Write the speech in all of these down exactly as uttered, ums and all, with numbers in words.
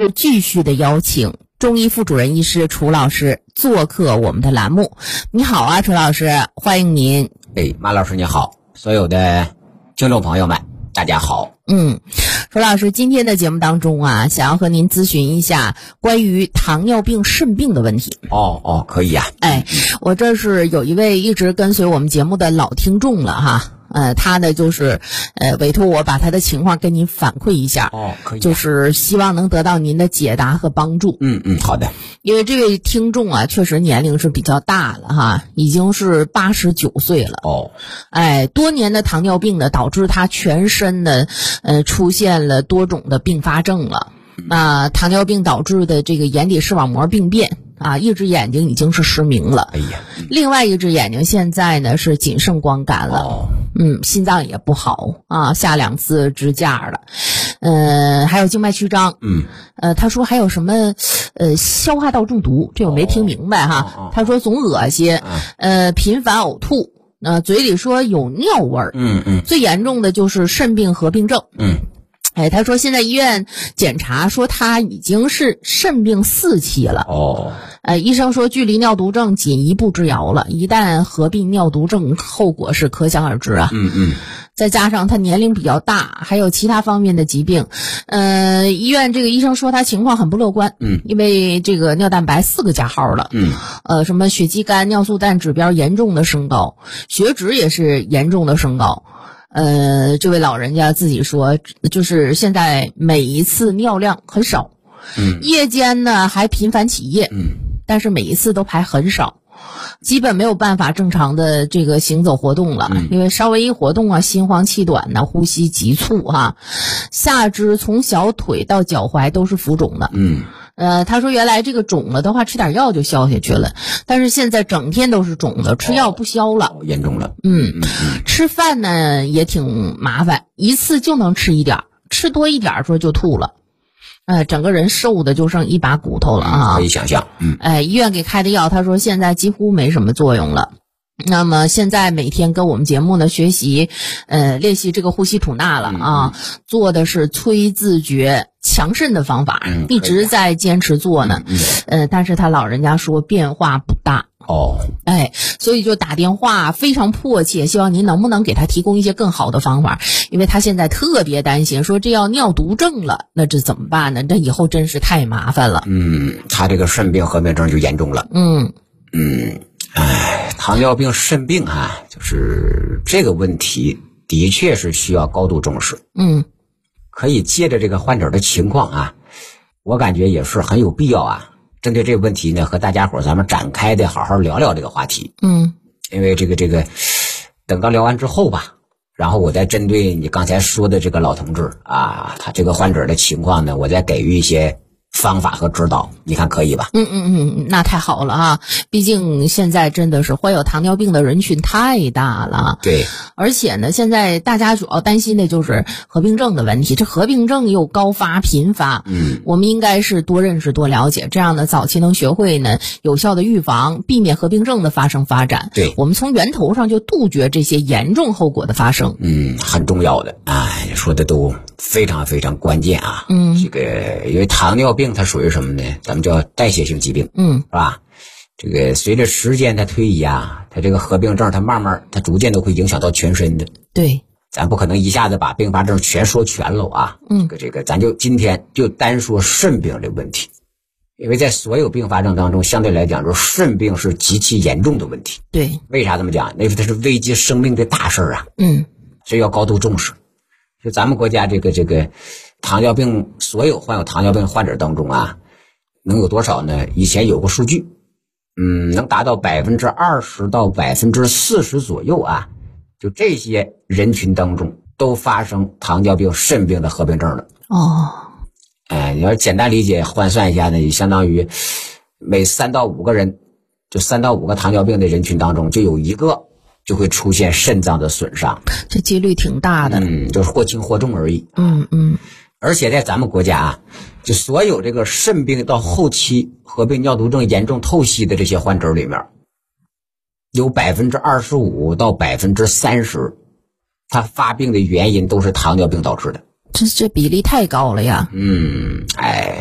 是继续的邀请中医副主任医师楚老师做客我们的栏目。你好啊，楚老师，欢迎您。 哎，马老师你好，所有的听众朋友们大家好。 嗯，楚老师，今天的节目当中啊，想要和您咨询一下关于糖尿病肾病的问题。 哦哦，可以啊。 哎，我这是有一位一直跟随我们节目的老听众了哈。呃，他呢就是呃委托我把他的情况跟您反馈一下。 哦，可以、啊。 就是希望能得到您的解答和帮助。 嗯嗯，好的。 因为这位听众啊，确实年龄是比较大了哈，已经是八十九岁了。 哦， 哎，多年的糖尿病呢，导致他全身呢，呃，出现了多种的并发症了。那、呃、糖尿病导致的这个眼底视网膜病变啊，一只眼睛已经是失明了。 哎呀，嗯、 另外一只眼睛现在呢是仅剩光感了。 哦， 嗯，心脏也不好啊，下两次支架了。呃，还有静脉曲张。 嗯， 呃，他说还有什么呃消化道中毒，这我没听明白哈。 哦哦、 他说总恶心， 哦、 呃，频繁呕吐，呃，嘴里说有尿味儿。 嗯嗯， 最严重的就是肾病合并症。 嗯。 哎，他说现在医院检查说他已经是肾病四期了。 哦， 呃，医生说距离尿毒症仅一步之遥了，一旦合并尿毒症，后果是可想而知啊。 嗯嗯。 再加上他年龄比较大，还有其他方面的疾病，呃，医院这个医生说他情况很不乐观。 嗯， 因为这个尿蛋白四个加号了。 嗯， 呃，什么血肌酐、尿素氮指标严重的升高，血脂也是严重的升高。呃，这位老人家自己说，就是现在每一次尿量很少， 嗯， 夜间呢还频繁起夜， 嗯， 但是每一次都排很少，基本没有办法正常的这个行走活动了， 嗯、 因为稍微一活动啊，心慌气短呐、啊，呼吸急促哈、啊，下肢从小腿到脚踝都是浮肿的， 嗯。 呃，他说原来这个肿了的话，吃点药就消下去了，但是现在整天都是肿的，吃药不消了， 哦、严重了。 嗯， 嗯嗯吃饭呢也挺麻烦，一次就能吃一点，吃多一点说就吐了，呃，整个人瘦的就剩一把骨头了啊， 可以想象。嗯， 哎，医院给开的药，他说现在几乎没什么作用了。那么现在每天跟我们节目呢学习，呃，练习这个呼吸吐纳了啊， 嗯、 做的是催自觉强肾的方法， 嗯、 一直在坚持做呢。 嗯， 呃，但是他老人家说变化不大。 哦， 哎，所以就打电话非常迫切，希望您能不能给他提供一些更好的方法，因为他现在特别担心，说这要尿毒症了，那这怎么办呢？这以后真是太麻烦了。 嗯，他这个肾病合并症就严重了。 嗯嗯。哎，糖尿病肾病啊，就是这个问题的确是需要高度重视。 嗯， 可以借着这个患者的情况啊，我感觉也是很有必要啊，针对这个问题呢，和大家伙咱们展开的好好聊聊这个话题。 嗯， 因为这个这个等到聊完之后吧，然后我再针对你刚才说的这个老同志啊，他这个患者的情况呢，我再给予一些方法和指导，你看可以吧？ 嗯嗯嗯，那太好了啊！毕竟现在真的是患有糖尿病的人群太大了。 对， 而且呢，现在大家主要担心的就是合并症的问题。这合并症又高发频发， 嗯， 我们应该是多认识、多了解，这样呢，早期能学会呢有效的预防，避免合并症的发生发展。 对， 我们从源头上就杜绝这些严重后果的发生。 嗯，很重要的，哎，说的都非常非常关键啊。 嗯， 这个因为糖尿病它属于什么呢？咱们叫代谢性疾病， 嗯， 是吧？这个随着时间的推移啊，它这个合并症它慢慢它逐渐都会影响到全身的。 对， 咱不可能一下子把并发症全说全了啊。 嗯， 这个这个咱就今天就单说肾病这个问题，因为在所有并发症当中，相对来讲说肾病是极其严重的问题。 对， 为啥这么讲？因为它是危及生命的大事啊。 嗯， 所以要高度重视。就咱们国家这个这个糖尿病，所有患有糖尿病患者当中啊，能有多少呢？以前有个数据，嗯，能达到百分之二十到百分之四十左右啊，就这些人群当中都发生糖尿病肾病的合并症了。 哦， 哎，你要简单理解换算一下呢，就相当于每三到五个人，就三到五个糖尿病的人群当中，就有一个就会出现肾脏的损伤， 这几率挺大的。 嗯，就是或轻或重而已。 嗯嗯。 而且在咱们国家啊，就所有这个肾病到后期合并尿毒症严重透析的这些患者里面，有百分之二十五到百分之三十，他发病的原因都是糖尿病导致的。 这这比例太高了呀。 嗯，哎，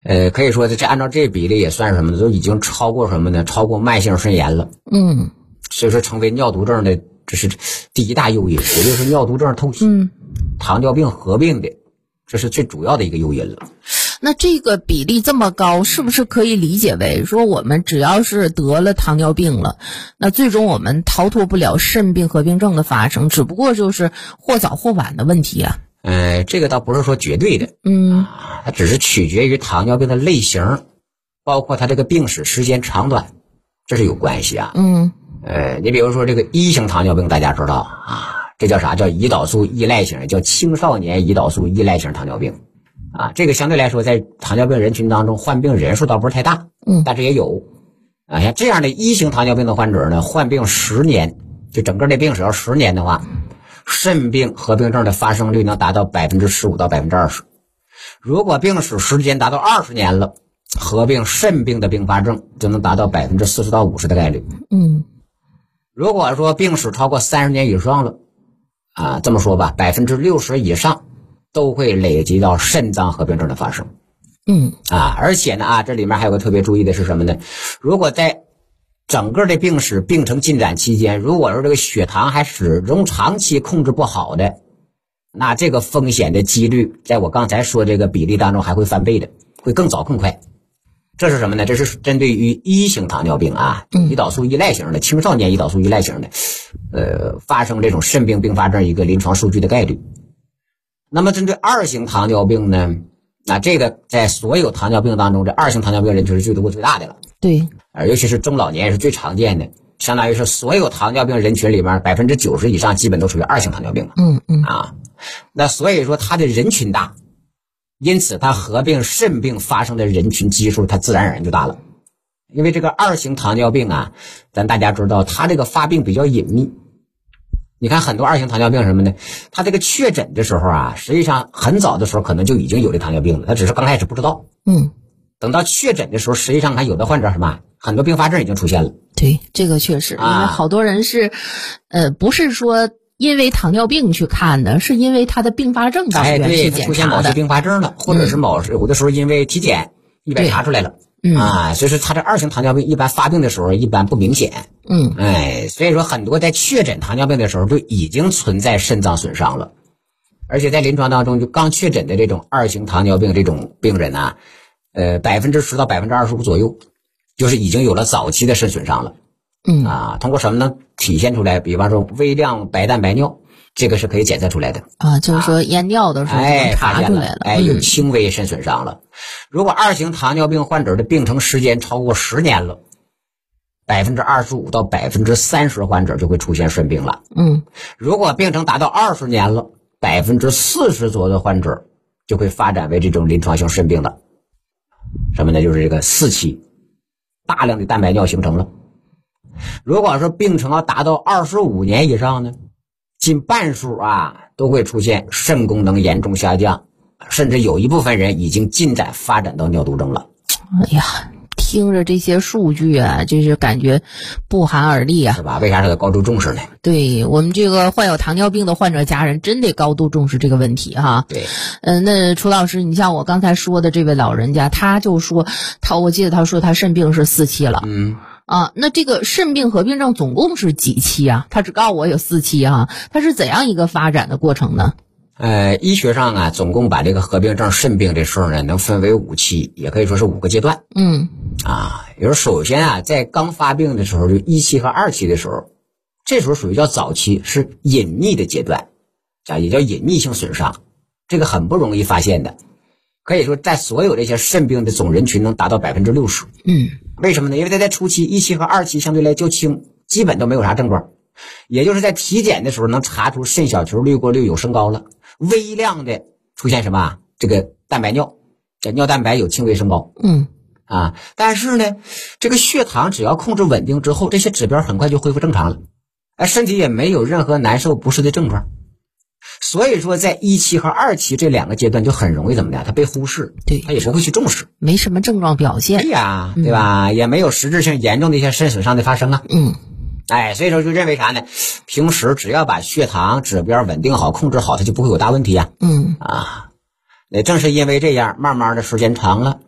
呃，可以说这按照这比例也算是什么呢？都已经超过什么呢？超过慢性肾炎了。 嗯， 所以说成为尿毒症的这是第一大诱因，也就是尿毒症透析、 嗯、 糖尿病合并的，这是最主要的一个诱因了。 那这个比例这么高，是不是可以理解为说我们只要是得了糖尿病了，那最终我们逃脱不了肾病合并症的发生，只不过就是或早或晚的问题啊？ 呃，这个倒不是说绝对的， 嗯， 啊，它只是取决于糖尿病的类型，包括它这个病史时间长短，这是有关系啊。 嗯， 呃，你比如说这个一型糖尿病，大家知道啊，这叫啥？叫胰岛素依赖型，叫青少年胰岛素依赖型糖尿病。啊，这个相对来说，在糖尿病人群当中，患病人数倒不是太大， 嗯， 但是也有。啊，像这样的一型糖尿病的患者呢，患病十年，就整个的病史要十年的话，肾病合并症的发生率能达到百分之十五到百分之二十。如果病史时间达到二十年了，合并肾病的并发症就能达到百分之四十到五十的概率。 嗯， 如果说病史超过三十年以上了，啊，这么说吧，百分之六十以上都会累积到肾脏合并症的发生。 嗯， 啊，而且呢啊，这里面还有个特别注意的是什么呢？如果在整个的病史病程进展期间，如果说这个血糖还始终长期控制不好的，那这个风险的几率在我刚才说这个比例当中还会翻倍的，会更早更快。这是什么呢？这是针对于一型糖尿病啊，胰岛素依赖型的青少年胰岛素依赖型的，呃，发生这种肾病并发症一个临床数据的概率。那么针对二型糖尿病呢，那这个在所有糖尿病当中，这二型糖尿病人群是最多最大的了。 对， 呃，尤其是中老年是最常见的，相当于是所有糖尿病人群里面百分之九十以上基本都属于二型糖尿病了。 嗯嗯啊，那所以说它的人群大，因此它合并肾病发生的人群基数它自然而然就大了。因为这个二型糖尿病啊，咱大家知道它这个发病比较隐秘。你看很多二型糖尿病什么呢？他这个确诊的时候啊，实际上很早的时候可能就已经有这糖尿病了，他只是刚开始不知道。 嗯， 等到确诊的时候，实际上看有的患者什么，很多并发症已经出现了。 对，这个确实，因为好多人是，呃，不是说因为糖尿病去看的，是因为他的并发症到医院去检查的， 哎，对，出现某些并发症了，或者是某有的时候因为体检一般查出来了。 嗯啊，所以说他这二型糖尿病一般发病的时候一般不明显。 嗯， 哎，所以说很多在确诊糖尿病的时候就已经存在肾脏损伤了，而且在临床当中就刚确诊的这种二型糖尿病这种病人啊，呃，百分之十到百分之二十五左右，就是已经有了早期的肾损伤了。 嗯啊，通过什么呢？体现出来，比方说微量白蛋白尿，这个是可以检测出来的。 啊，就是说验尿的时候哎， 查出来了， 哎，有轻微肾损伤了。如果二型糖尿病患者的病程时间超过十年了，百分之二十五到百分之三十患者就会出现肾病了。 嗯， 如果病程达到二十年了，百分之四十左右的患者就会发展为这种临床性肾病了。什么呢？就是这个四期，大量的蛋白尿形成了。如果说病程要达到二十五年以上呢，近半数啊都会出现肾功能严重下降，甚至有一部分人已经进展发展到尿毒症了。 哎呀，听着这些数据啊，就是感觉不寒而栗啊， 是吧？为啥是得高度重视呢？ 对，我们这个患有糖尿病的患者家人真得高度重视这个问题哈。 对， 嗯、呃，那楚老师，你像我刚才说的这位老人家，他就说他，我记得他说他肾病是四期了。 嗯。 啊，那这个肾病合并症总共是几期啊？他只告诉我有四期啊，它是怎样一个发展的过程呢？ 呃，医学上啊，总共把这个合并症肾病这事儿呢，能分为五期，也可以说是五个阶段。 嗯， 啊，也就是首先啊，在刚发病的时候，就一期和二期的时候，这时候属于叫早期，是隐匿的阶段，啊，也叫隐匿性损伤，这个很不容易发现的。可以说，在所有这些肾病的总人群能达到百分之六十。 嗯， 为什么呢？因为它在初期，一期和二期相对来较轻，基本都没有啥症状，也就是在体检的时候能查出肾小球滤过率有升高了，微量的出现什么啊？这个蛋白尿，这尿蛋白有轻微升高。 嗯， 啊，但是呢，这个血糖只要控制稳定之后，这些指标很快就恢复正常了，哎，身体也没有任何难受不适的症状。所以说在一期和二期这两个阶段就很容易怎么的，它被忽视， 对， 它也不会去重视， 没什么症状表现。 对呀，对吧？嗯、也没有实质性严重的一些肾损伤的发生啊。 嗯， 哎，所以说就认为啥呢？平时只要把血糖指标稳定好、控制好，它就不会有大问题呀、啊。 嗯啊，那正是因为这样，慢慢的时间长了，